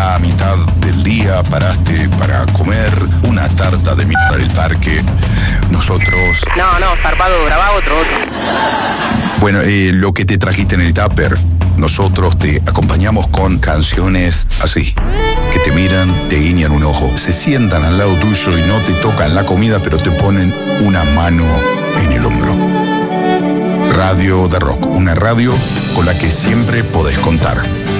ya a mitad del día paraste para comer una tarta de mierda en el parque. Nosotros... No, zarpado, grabá otro. Bueno, lo que te trajiste en el tupper, nosotros te acompañamos con canciones así, que te miran, te guiñan un ojo, se sientan al lado tuyo y no te tocan la comida, pero te ponen una mano en el hombro. Radio de Rock, una radio con la que siempre podés contar.